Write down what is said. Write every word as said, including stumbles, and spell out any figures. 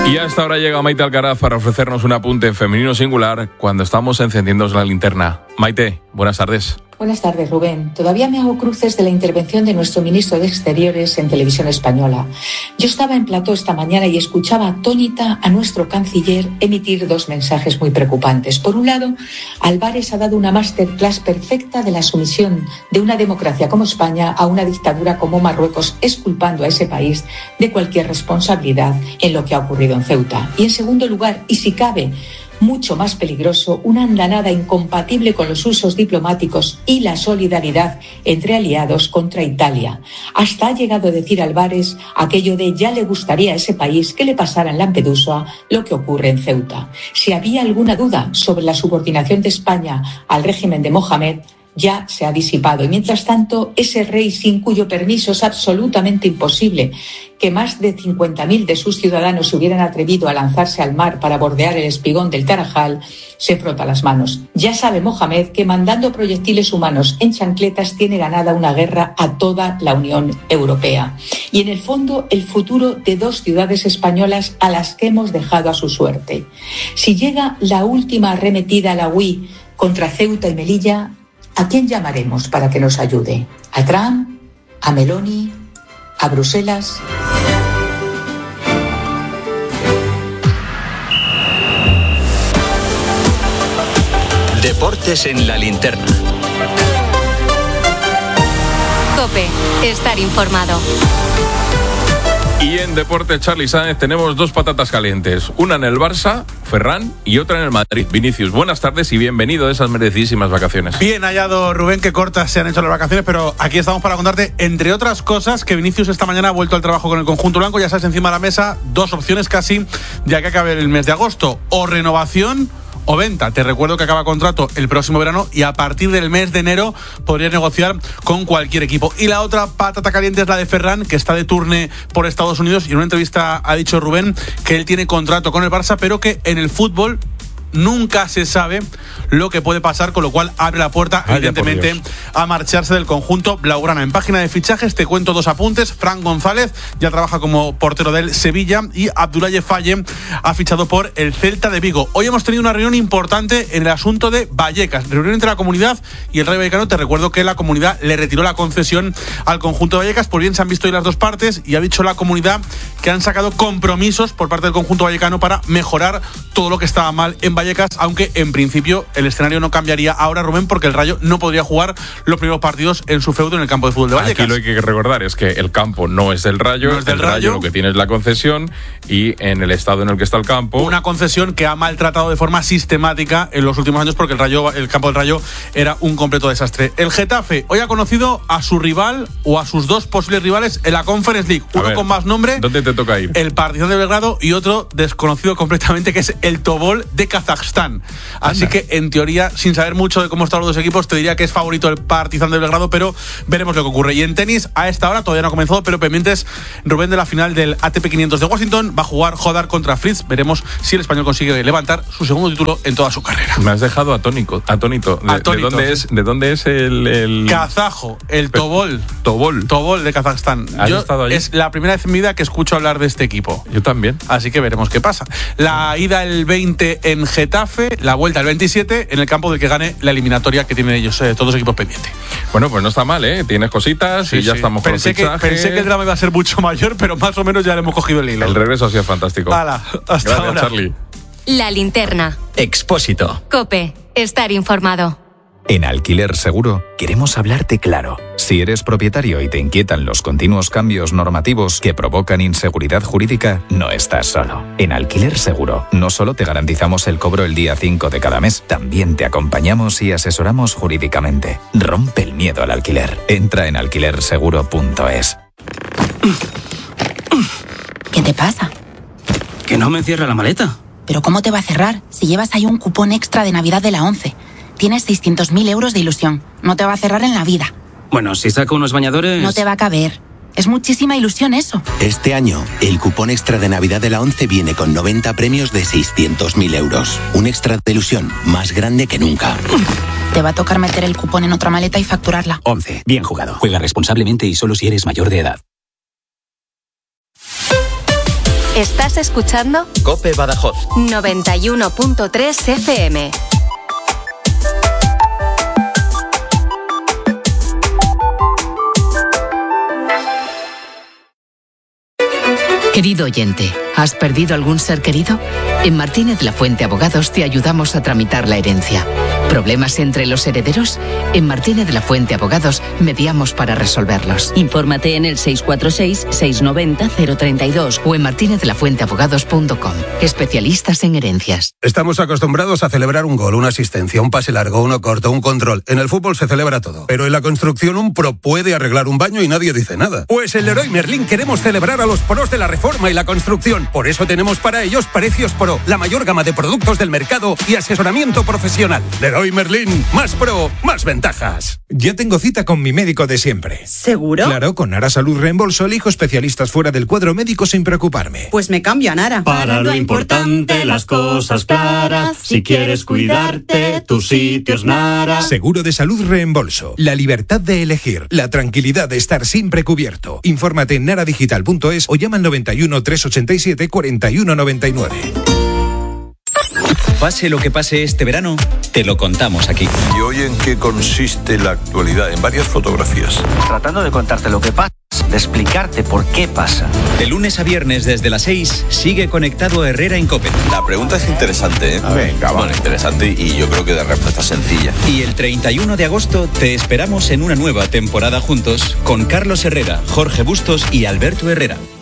Y hasta ahora llega Maite Alcaraz para ofrecernos un apunte femenino singular cuando estamos encendiendo la linterna. Maite, buenas tardes. Buenas tardes, Rubén. Todavía me hago cruces de la intervención de nuestro ministro de Exteriores en Televisión Española. Yo estaba en plató esta mañana y escuchaba atónita a nuestro canciller emitir dos mensajes muy preocupantes. Por un lado, Álvarez ha dado una masterclass perfecta de la sumisión de una democracia como España a una dictadura como Marruecos, exculpando a ese país de cualquier responsabilidad en lo que ha ocurrido en Ceuta. Y en segundo lugar, y si cabe, mucho más peligroso, una andanada incompatible con los usos diplomáticos y la solidaridad entre aliados contra Italia. Hasta ha llegado a decir Álvarez aquello de ya le gustaría a ese país que le pasara en Lampedusa lo que ocurre en Ceuta. Si había alguna duda sobre la subordinación de España al régimen de Mohamed, ya se ha disipado. Y mientras tanto, ese rey sin cuyo permiso es absolutamente imposible que más de cincuenta mil de sus ciudadanos se hubieran atrevido a lanzarse al mar para bordear el espigón del Tarajal, se frota las manos. Ya sabe Mohamed que mandando proyectiles humanos en chancletas tiene ganada una guerra a toda la Unión Europea. Y en el fondo, el futuro de dos ciudades españolas a las que hemos dejado a su suerte. Si llega la última arremetida a la U I contra Ceuta y Melilla, ¿a quién llamaremos para que nos ayude? ¿A Trump? ¿A Meloni? ¿A Bruselas? Deportes en la linterna. COPE, estar informado. Y en Deportes, Charly Sáenz, tenemos dos patatas calientes. Una en el Barça, Ferran, y otra en el Madrid. Vinicius, buenas tardes y bienvenido a esas merecidísimas vacaciones. Bien hallado, Rubén, que cortas se han hecho las vacaciones, pero aquí estamos para contarte, entre otras cosas, que Vinicius esta mañana ha vuelto al trabajo con el conjunto blanco. Ya sabes, encima de la mesa, dos opciones casi, ya que acabe el mes de agosto. O renovación o venta. Te recuerdo que acaba contrato el próximo verano y a partir del mes de enero podrías negociar con cualquier equipo. Y la otra patata caliente es la de Ferran, que está de turné por Estados Unidos, y en una entrevista ha dicho Rubén que él tiene contrato con el Barça, pero que en el fútbol nunca se sabe lo que puede pasar, con lo cual abre la puerta, Ay, evidentemente, a marcharse del conjunto blaugrana. En página de fichajes te cuento dos apuntes. Fran González ya trabaja como portero del Sevilla y Abdoulaye Faye ha fichado por el Celta de Vigo. Hoy hemos tenido una reunión importante en el asunto de Vallecas, reunión entre la comunidad y el Rayo Vallecano. Te recuerdo que la comunidad le retiró la concesión al conjunto de Vallecas. Pues bien, se han visto hoy las dos partes y ha dicho la comunidad que han sacado compromisos por parte del conjunto vallecano para mejorar todo lo que estaba mal en Vallecas, aunque en principio el escenario no cambiaría ahora, Rubén, porque el Rayo no podría jugar los primeros partidos en su feudo en el campo de fútbol de Vallecas. Aquí lo que hay que recordar es que el campo no es del Rayo, no es del el Rayo, Rayo, lo que tiene es la concesión, y en el estado en el que está el campo, una concesión que ha maltratado de forma sistemática en los últimos años, porque el Rayo, el campo del Rayo era un completo desastre. El Getafe hoy ha conocido a su rival o a sus dos posibles rivales en la Conference League, uno ver, con más nombre. ¿Dónde te toca ir? El Partizan de Belgrado, y otro desconocido completamente, que es el Tobol de Kazajstán. Así que, en teoría, sin saber mucho de cómo están los dos equipos, te diría que es favorito el Partizan de Belgrado, pero veremos lo que ocurre. Y en tenis, a esta hora todavía no ha comenzado, pero pendientes, Rubén, de la final del A T P quinientos de Washington. Va a jugar Hodar contra Fritz. Veremos si el español consigue levantar su segundo título en toda su carrera. Me has dejado atónico, atónito. ¿De, atónito. ¿de dónde es, de dónde es el, el... kazajo, el Tobol? Tobol. Tobol de Kazajstán. ¿Has Yo, estado allí? Es la primera vez en mi vida que escucho hablar de este equipo. Yo también. Así que veremos qué pasa. La ida el veinte en Getafe, la vuelta el veintisiete en el campo del que gane la eliminatoria que tienen ellos, eh, todos los equipos pendientes. Bueno, pues no está mal, ¿eh? Tienes cositas sí, y ya sí. estamos con pensé el fichaje. Que, pensé que el drama iba a ser mucho mayor, pero más o menos ya le hemos cogido el hilo. El regreso ha sido fantástico. Hala, hasta Gracias, ahora. Charly. La linterna. Expósito. COPE, estar informado. En Alquiler Seguro queremos hablarte claro. Si eres propietario y te inquietan los continuos cambios normativos que provocan inseguridad jurídica, no estás solo. En Alquiler Seguro no solo te garantizamos el cobro el día cinco de cada mes, también te acompañamos y asesoramos jurídicamente. Rompe el miedo al alquiler. Entra en alquiler seguro punto es. ¿Qué te pasa? Que no me cierra la maleta. ¿Pero cómo te va a cerrar si llevas ahí un cupón extra de Navidad de la ONCE? Tienes seiscientos mil euros de ilusión. No te va a cerrar en la vida. Bueno, si saco unos bañadores... No te va a caber. Es muchísima ilusión eso. Este año, el cupón extra de Navidad de la ONCE viene con noventa premios de seiscientos mil euros. Un extra de ilusión más grande que nunca. Te va a tocar meter el cupón en otra maleta y facturarla. ONCE. Bien jugado. Juega responsablemente y solo si eres mayor de edad. ¿Estás escuchando? COPE Badajoz. noventa y uno punto tres F M. Querido oyente, ¿has perdido algún ser querido? En Martínez La Fuente Abogados te ayudamos a tramitar la herencia. ¿Problemas entre los herederos? En Martínez La Fuente Abogados mediamos para resolverlos. Infórmate en el seis cuatro seis, seis nueve cero, cero tres dos o en martinez la fuente abogados punto com. Especialistas en herencias. Estamos acostumbrados a celebrar un gol, una asistencia, un pase largo, uno corto, un control. En el fútbol se celebra todo. Pero en la construcción un pro puede arreglar un baño y nadie dice nada. Pues en Leroy Merlin queremos celebrar a los pros de la reforma y la construcción. Por eso tenemos para ellos Precios Pro, la mayor gama de productos del mercado y asesoramiento profesional. Leroy Merlin, más pro, más ventajas. Ya tengo cita con mi médico de siempre. ¿Seguro? Claro, con Nara Salud Reembolso elijo especialistas fuera del cuadro médico sin preocuparme. Pues me cambio a Nara. Para lo importante, las cosas claras. Si quieres cuidarte, tu sitio es Nara. Seguro de salud reembolso. La libertad de elegir. La tranquilidad de estar siempre cubierto. Infórmate en naradigital punto es o llama al noventa y uno, trescientos ochenta y siete, cuarenta y uno noventa y nueve. Pase lo que pase este verano, te lo contamos aquí. ¿Y hoy en qué consiste la actualidad? En varias fotografías. Tratando de contarte lo que pasa, de explicarte por qué pasa. De lunes a viernes desde las seis, sigue conectado Herrera en COPE. La pregunta es interesante, ¿eh? Venga, bueno, interesante y yo creo que de respuesta sencilla. Y el treinta y uno de agosto te esperamos en una nueva temporada juntos con Carlos Herrera, Jorge Bustos y Alberto Herrera.